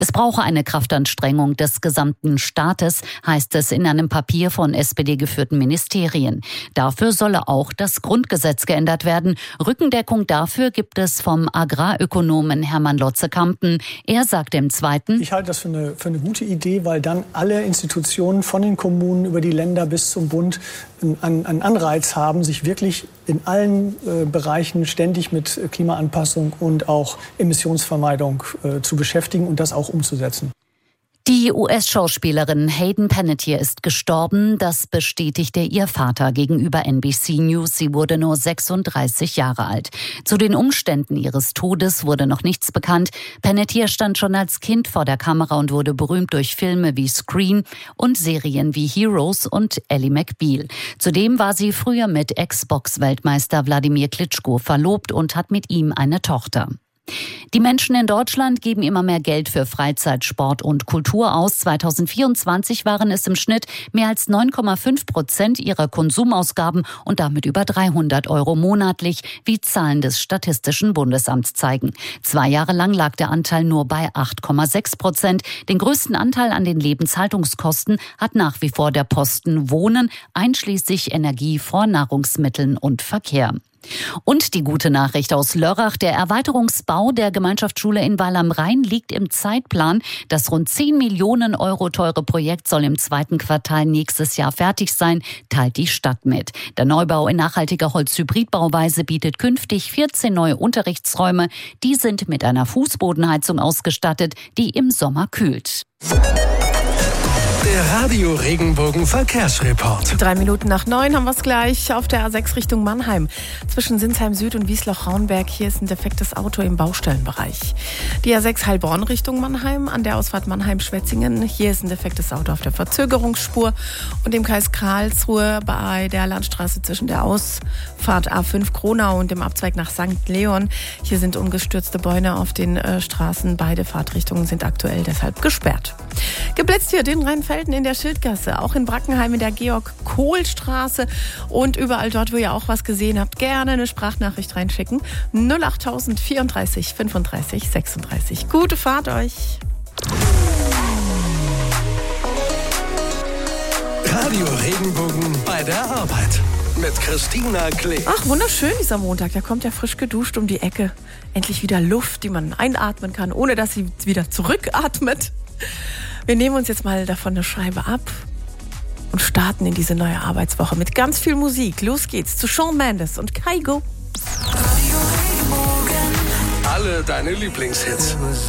Es brauche eine Kraftanstrengung des gesamten Staates, heißt es in einem Papier von SPD-geführten Ministerien. Dafür solle auch das Grundgesetz geändert werden. Rückendeckung dafür gibt es vom Agrarökonomen Hermann Lotze-Kampen. Er sagt im Zweiten: Ich halte das für eine gute Idee, weil dann alle Institutionen von den Kommunen über die Länder bis zum Bund einen Anreiz haben, sich wirklich in allen Bereichen ständig mit Klimaanpassung und auch Emissionsvermeidung zu beschäftigen und das auch umzusetzen. Die US-Schauspielerin Hayden Panettiere ist gestorben. Das bestätigte ihr Vater gegenüber NBC News. Sie wurde nur 36 Jahre alt. Zu den Umständen ihres Todes wurde noch nichts bekannt. Panettiere stand schon als Kind vor der Kamera und wurde berühmt durch Filme wie Scream und Serien wie Heroes und Ally McBeal. Zudem war sie früher mit Ex-Box-Weltmeister Wladimir Klitschko verlobt und hat mit ihm eine Tochter. Die Menschen in Deutschland geben immer mehr Geld für Freizeit, Sport und Kultur aus. 2024 waren es im Schnitt mehr als 9,5% ihrer Konsumausgaben und damit über 300 € monatlich, wie Zahlen des Statistischen Bundesamts zeigen. 2 Jahre lang lag der Anteil nur bei 8,6%. Den größten Anteil an den Lebenshaltungskosten hat nach wie vor der Posten Wohnen, einschließlich Energie, Nahrungsmitteln und Verkehr. Und die gute Nachricht aus Lörrach: Der Erweiterungsbau der Gemeinschaftsschule in Weil am Rhein liegt im Zeitplan. Das rund 10 Millionen € teure Projekt soll im 2. Quartal nächstes Jahr fertig sein, teilt die Stadt mit. Der Neubau in nachhaltiger Holzhybridbauweise bietet künftig 14 neue Unterrichtsräume. Die sind mit einer Fußbodenheizung ausgestattet, die im Sommer kühlt. Der Radio Regenbogen Verkehrsreport. 9:03 haben wir es gleich auf der A6 Richtung Mannheim. Zwischen Sinsheim Süd und Wiesloch-Raunberg. Hier ist ein defektes Auto im Baustellenbereich. Die A6 Heilbronn Richtung Mannheim an der Ausfahrt Mannheim-Schwetzingen. Hier ist ein defektes Auto auf der Verzögerungsspur. Und im Kreis Karlsruhe bei der Landstraße zwischen der Ausfahrt A5 Kronau und dem Abzweig nach St. Leon. Hier sind umgestürzte Bäume auf den Straßen. Beide Fahrtrichtungen sind aktuell deshalb gesperrt. Geblitzt wird in Rheinfelden in der Schildgasse, auch in Brackenheim in der Georg-Kohl-Straße und überall dort, wo ihr auch was gesehen habt, gerne eine Sprachnachricht reinschicken. 08000 34 35 36. Gute Fahrt euch! Radio Regenbogen bei der Arbeit mit Christina Klee. Ach, wunderschön dieser Montag. Da kommt ja frisch geduscht um die Ecke. Endlich wieder Luft, die man einatmen kann, ohne dass sie wieder zurückatmet. Wir nehmen uns jetzt mal davon eine Scheibe ab und starten in diese neue Arbeitswoche mit ganz viel Musik. Los geht's zu Shawn Mendes und Kygo. Alle deine Lieblingshits.